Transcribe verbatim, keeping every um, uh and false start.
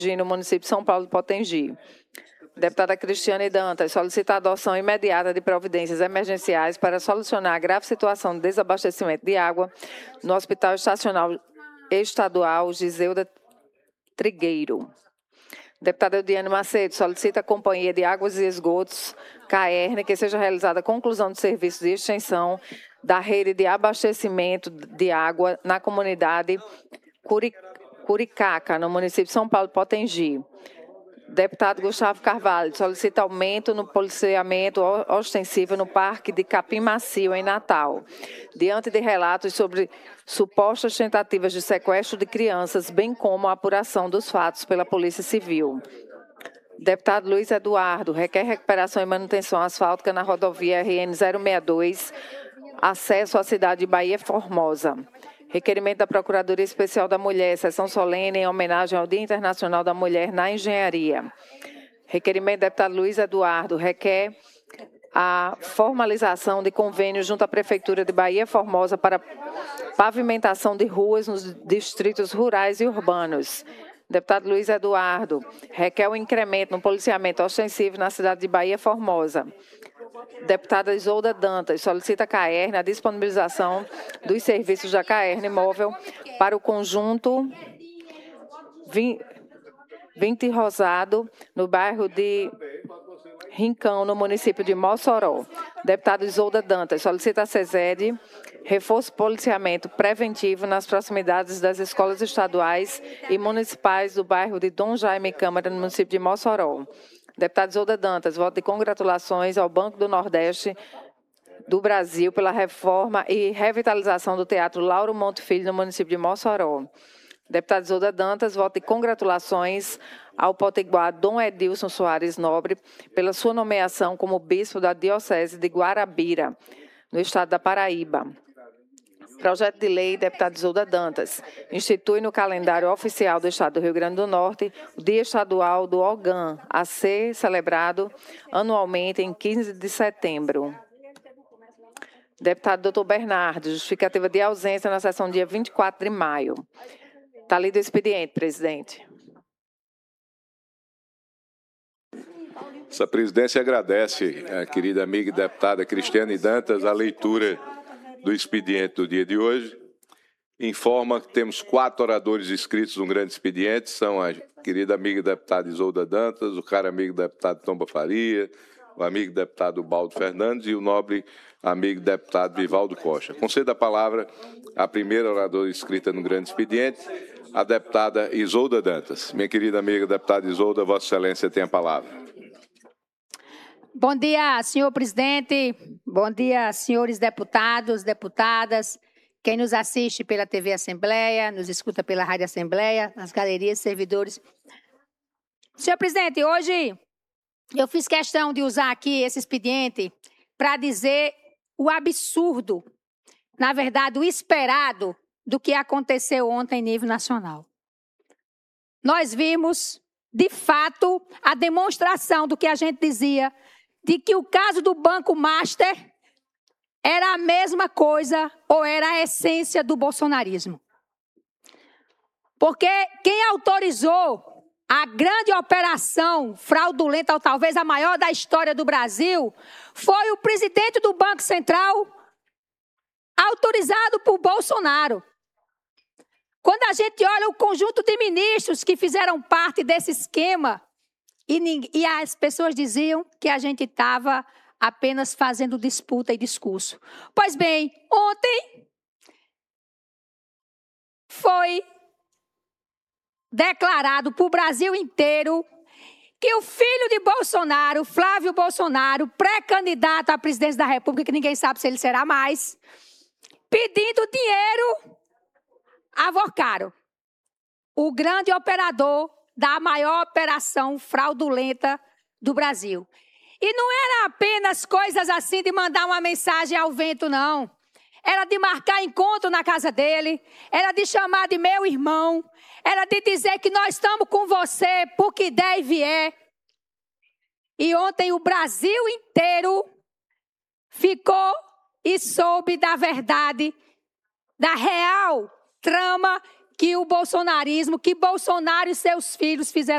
no município de São Paulo de Potengi. Deputada Cristiane Dantas solicita a adoção imediata de providências emergenciais para solucionar a grave situação de desabastecimento de água no Hospital Estacional Estadual Giseuda Trigueiro. Deputada Eudiane Macedo solicita a Companhia de Águas e Esgotos, CAERN, que seja realizada a conclusão de serviços de extensão da rede de abastecimento de água na comunidade Curicaca, no município de São Paulo de Potengi. Deputado Gustavo Carvalho solicita aumento no policiamento ostensivo no Parque de Capim Macio, em Natal, diante de relatos sobre supostas tentativas de sequestro de crianças, bem como a apuração dos fatos pela Polícia Civil. Deputado Luiz Eduardo requer recuperação e manutenção asfáltica na rodovia R N zero sessenta e dois, acesso à cidade de Bahia Formosa. Requerimento da Procuradoria Especial da Mulher, sessão solene em homenagem ao Dia Internacional da Mulher na Engenharia. Requerimento do deputado Luiz Eduardo requer a formalização de convênio junto à Prefeitura de Bahia Formosa para pavimentação de ruas nos distritos rurais e urbanos. Deputado Luiz Eduardo requer o incremento no policiamento ostensivo na cidade de Bahia Formosa. Deputada Isolda Dantas solicita a CAERN a disponibilização dos serviços da CAERN móvel para o conjunto vinte Rosado, no bairro de Rincão, no município de Mossoró. Deputada Isolda Dantas solicita a SESED reforço policiamento preventivo nas proximidades das escolas estaduais e municipais do bairro de Dom Jaime Câmara, no município de Mossoró. Deputada Isolda Dantas, voto de congratulações ao Banco do Nordeste do Brasil pela reforma e revitalização do Teatro Lauro Monte Filho, no município de Mossoró. Deputada Isolda Dantas, voto de congratulações ao potiguar Dom Edilson Soares Nobre pela sua nomeação como bispo da Diocese de Guarabira, no estado da Paraíba. Projeto de lei, deputada Isolda Dantas, institui no calendário oficial do Estado do Rio Grande do Norte o Dia Estadual do OGAN, a ser celebrado anualmente em quinze de setembro. Deputado doutor Bernardo, justificativa de ausência na sessão dia vinte e quatro de maio. Está lido o expediente, presidente. Essa presidência agradece a querida amiga e deputada Cristiane Dantas a leitura do expediente do dia de hoje. Informa que temos quatro oradores inscritos no grande expediente, são a querida amiga deputada Isolda Dantas, o caro amigo deputado Tomba Faria, o amigo deputado Baldo Fernandes e o nobre amigo deputado Vivaldo Costa. Concedo a palavra à primeira oradora inscrita no grande expediente, a deputada Isolda Dantas. Minha querida amiga deputada Isolda, Vossa Excelência tem a palavra. Bom dia, senhor presidente. Bom dia, senhores deputados, deputadas, quem nos assiste pela T V Assembleia, nos escuta pela Rádio Assembleia, nas galerias, servidores. Senhor presidente, hoje eu fiz questão de usar aqui esse expediente para dizer o absurdo, na verdade, o esperado do que aconteceu ontem em nível nacional. Nós vimos, de fato, a demonstração do que a gente dizia, de que o caso do Banco Master era a mesma coisa ou era a essência do bolsonarismo. Porque quem autorizou a grande operação fraudulenta, ou talvez a maior da história do Brasil, foi o presidente do Banco Central, autorizado por Bolsonaro. Quando a gente olha o conjunto de ministros que fizeram parte desse esquema, E, e as pessoas diziam que a gente estava apenas fazendo disputa e discurso. Pois bem, ontem foi declarado para o Brasil inteiro que o filho de Bolsonaro, Flávio Bolsonaro, pré-candidato à presidência da República, que ninguém sabe se ele será mais, pedindo dinheiro a Vocaro, o grande operador da maior operação fraudulenta do Brasil. E não era apenas coisas assim de mandar uma mensagem ao vento, não. Era de marcar encontro na casa dele, era de chamar de meu irmão, era de dizer que nós estamos com você por que der e vier. E ontem o Brasil inteiro ficou e soube da verdade, da real trama que o bolsonarismo, que Bolsonaro e seus filhos fizeram